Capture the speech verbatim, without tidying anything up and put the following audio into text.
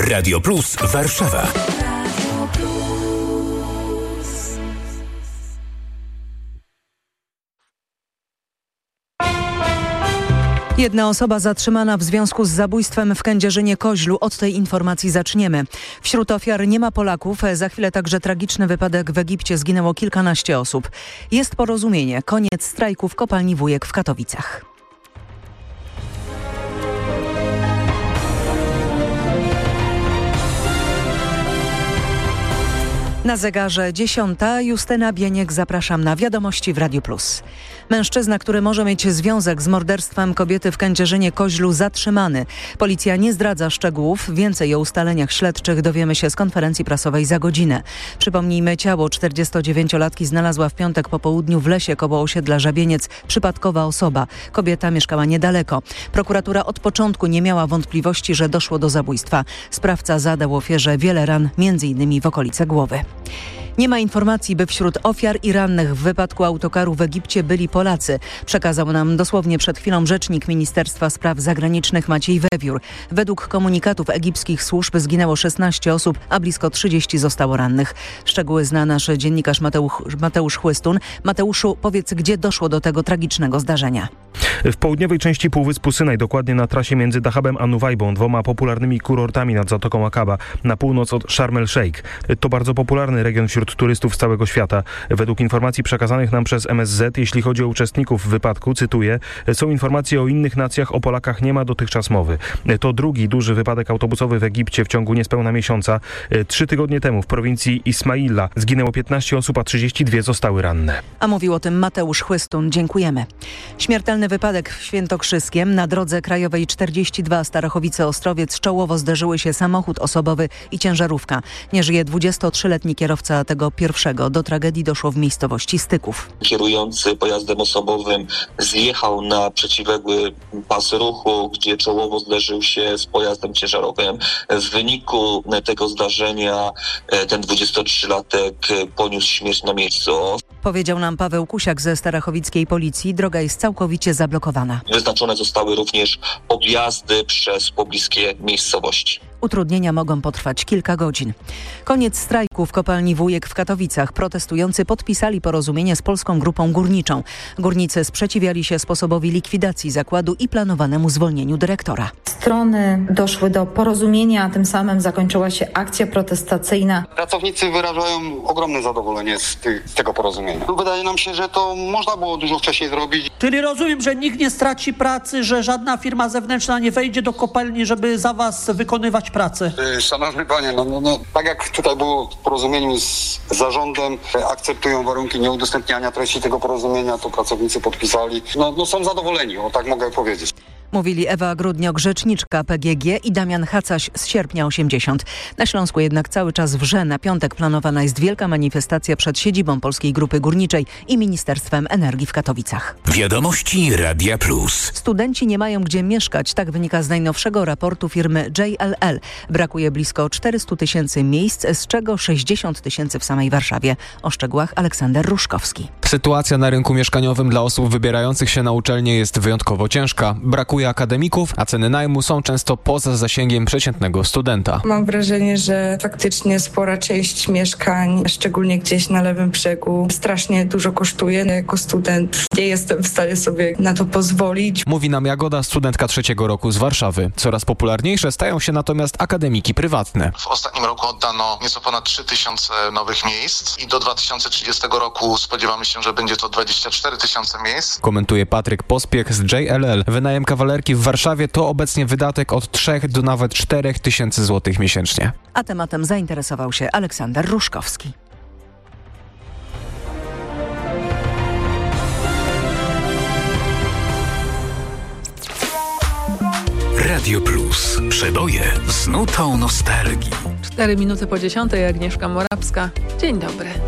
Radio Plus Warszawa. Jedna osoba zatrzymana w związku z zabójstwem w Kędzierzynie-Koźlu. Od tej informacji zaczniemy. Wśród ofiar nie ma Polaków. Za chwilę także tragiczny wypadek w Egipcie. Zginęło kilkanaście osób. Jest porozumienie. Koniec strajku w kopalni Wujek w Katowicach. Na zegarze dziesiąta. Justyna Bieniek, zapraszam na Wiadomości w Radiu Plus. Mężczyzna, który może mieć związek z morderstwem kobiety w Kędzierzynie-Koźlu, zatrzymany. Policja nie zdradza szczegółów. Więcej o ustaleniach śledczych dowiemy się z konferencji prasowej za godzinę. Przypomnijmy, ciało czterdziestodziewięciolatki znalazła w piątek po południu w lesie koło osiedla Żabieniec przypadkowa osoba. Kobieta mieszkała niedaleko. Prokuratura od początku nie miała wątpliwości, że doszło do zabójstwa. Sprawca zadał ofierze wiele ran, między innymi w okolice głowy. Nie ma informacji, by wśród ofiar i rannych w wypadku autokaru w Egipcie byli Polacy. Przekazał nam dosłownie przed chwilą rzecznik Ministerstwa Spraw Zagranicznych Maciej Wewiór. Według komunikatów egipskich służb zginęło szesnaście osób, a blisko trzydzieści zostało rannych. Szczegóły zna nasz dziennikarz Mateusz, Mateusz Chłystun. Mateuszu, powiedz, gdzie doszło do tego tragicznego zdarzenia? W południowej części Półwyspu Synaj, dokładnie na trasie między Dahabem a Nuwajbą, dwoma popularnymi kurortami nad Zatoką Akaba, na północ od Sharm el Sheikh. To bardzo popularny region wśród turystów z całego świata. Według informacji przekazanych nam przez M S Z, jeśli chodzi o uczestników wypadku, cytuję, są informacje o innych nacjach, o Polakach nie ma dotychczas mowy. To drugi duży wypadek autobusowy w Egipcie w ciągu niespełna miesiąca. Trzy tygodnie temu w prowincji Ismaila zginęło piętnaście osób, a trzydzieści dwie zostały ranne. A mówił o tym Mateusz Chłystun. Dziękujemy. Śmiertelny wypadek w Świętokrzyskiem. Na drodze krajowej czterdzieści dwa Starachowice-Ostrowiec czołowo zderzyły się samochód osobowy i ciężarówka. Nie żyje dwudziestotrzyletni kierowca tego pierwszego. Do tragedii doszło w miejscowości Styków. Kierujący pojazdem osobowym zjechał na przeciwległy pas ruchu, gdzie czołowo zderzył się z pojazdem ciężarowym. W wyniku tego zdarzenia ten dwudziestotrzylatek poniósł śmierć na miejscu. Powiedział nam Paweł Kusiak ze starachowickiej policji. Droga jest całkowicie zablokowana. Wyznaczone zostały również objazdy przez pobliskie miejscowości. Utrudnienia mogą potrwać kilka godzin. Koniec strajku w kopalni Wujek w Katowicach. Protestujący podpisali porozumienie z Polską Grupą Górniczą. Górnicy sprzeciwiali się sposobowi likwidacji zakładu i planowanemu zwolnieniu dyrektora. Strony doszły do porozumienia, a tym samym zakończyła się akcja protestacyjna. Pracownicy wyrażają ogromne zadowolenie z, ty- z tego porozumienia. Wydaje nam się, że to można było dużo wcześniej zrobić. Czyli rozumiem, że nikt nie straci pracy, że żadna firma zewnętrzna nie wejdzie do kopalni, żeby za was wykonywać pracę. Szanowny panie, no, no, no, tak jak tutaj było w porozumieniu z zarządem, akceptują warunki nieudostępniania treści tego porozumienia, to pracownicy podpisali. No, no są zadowoleni, o tak mogę powiedzieć. Mówili Ewa Grudniok, rzeczniczka P G G i Damian Hacaś z Sierpnia osiemdziesiąt. Na Śląsku jednak cały czas wrze. Na piątek planowana jest wielka manifestacja przed siedzibą Polskiej Grupy Górniczej i Ministerstwem Energii w Katowicach. Wiadomości Radia Plus. Studenci nie mają gdzie mieszkać. Tak wynika z najnowszego raportu firmy J L L. Brakuje blisko czterysta tysięcy miejsc, z czego sześćdziesiąt tysięcy w samej Warszawie. O szczegółach Aleksander Ruszkowski. Sytuacja na rynku mieszkaniowym dla osób wybierających się na uczelnię jest wyjątkowo ciężka. Brakuje akademików, a ceny najmu są często poza zasięgiem przeciętnego studenta. Mam wrażenie, że faktycznie spora część mieszkań, szczególnie gdzieś na lewym brzegu, strasznie dużo kosztuje. Jako student nie jestem w stanie sobie na to pozwolić. Mówi nam Jagoda, studentka trzeciego roku z Warszawy. Coraz popularniejsze stają się natomiast akademiki prywatne. W ostatnim roku oddano nieco ponad trzy tysiące nowych miejsc i do dwa tysiące trzydziestego roku spodziewamy się, że będzie to dwadzieścia cztery tysiące miejsc. Komentuje Patryk Pospiech z J L L. Wynajem kawalerki w Warszawie to obecnie wydatek od trzech do nawet czterech tysięcy złotych miesięcznie. A tematem zainteresował się Aleksander Ruszkowski. Radio Plus. Przeboje z nutą nostalgii. Cztery minuty po dziesiątej, Agnieszka Morawska. Dzień dobry.